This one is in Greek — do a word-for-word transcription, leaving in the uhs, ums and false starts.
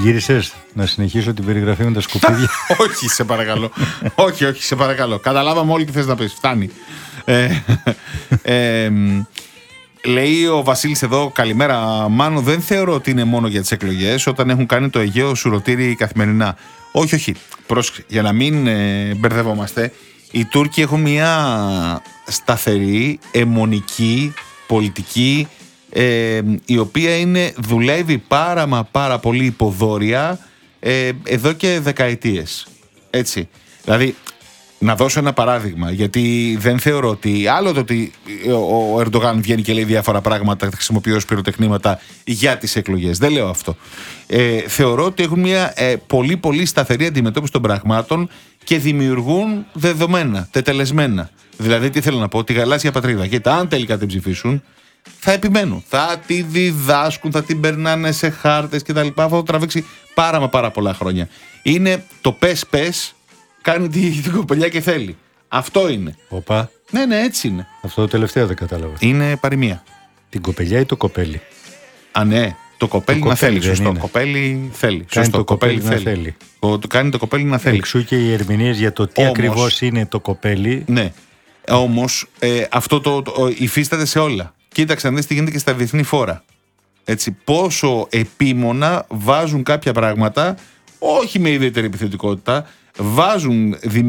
Γύρισες να συνεχίσω την περιγραφή με τα σκουπίδια? Όχι, σε παρακαλώ. όχι, όχι, σε παρακαλώ. Καταλάβαμε όλοι τι θες να πεις. Φτάνει. ε, ε, λέει ο Βασίλης εδώ, καλημέρα Μάνο, δεν θεωρώ ότι είναι μόνο για τις εκλογές όταν έχουν κάνει το Αιγαίο σουρωτήρι καθημερινά. Όχι, όχι. Πρόσεξε, για να μην ε, μπερδευόμαστε, οι Τούρκοι έχουν μια σταθερή, αιμονική πολιτική, ε, η οποία είναι, δουλεύει πάρα μα πάρα πολύ υποδόρια ε, εδώ και δεκαετίες. Έτσι. Δηλαδή, να δώσω ένα παράδειγμα, γιατί δεν θεωρώ ότι άλλο το ότι ο Ερντογάν βγαίνει και λέει διάφορα πράγματα, χρησιμοποιεί ως πυροτεχνήματα για τις εκλογές. Δεν λέω αυτό. Ε, θεωρώ ότι έχουν μια ε, πολύ πολύ σταθερή αντιμετώπιση των πραγμάτων και δημιουργούν δεδομένα, τετελεσμένα. Δηλαδή, τι θέλω να πω, τη γαλάζια πατρίδα. Και αν τελικά την ψηφίσουν, θα επιμένουν. Θα τη διδάσκουν, θα την περνάνε σε χάρτες κτλ. Αυτό θα τραβήξει πάρα μα πάρα πολλά χρόνια. Είναι το πες πες. Κάνει την κοπελιά και θέλει. Αυτό είναι. Οπα. Ναι, ναι, έτσι είναι. Αυτό το τελευταίο δεν κατάλαβα. Είναι παροιμία. Την κοπελιά ή το κοπέλι? Α, ναι. Το κοπέλι το να κοπέλι θέλει. Σωστό. Είναι. Κοπέλι θέλει. Κάνει Σωστό. το κοπέλι, κοπέλι να θέλει. θέλει. Το, το κάνει το κοπέλι να θέλει. Εξού και οι ερμηνείες για το τι Όμως, ακριβώς είναι το κοπέλι. Ναι. Όμως ε, αυτό το, το, το υφίσταται σε όλα. Κοίταξε να δεις τι γίνεται και στα διεθνή φόρα. Έτσι, πόσο επίμονα βάζουν κάποια πράγματα, όχι με ιδιαίτερη επιθετικότητα, βάζουν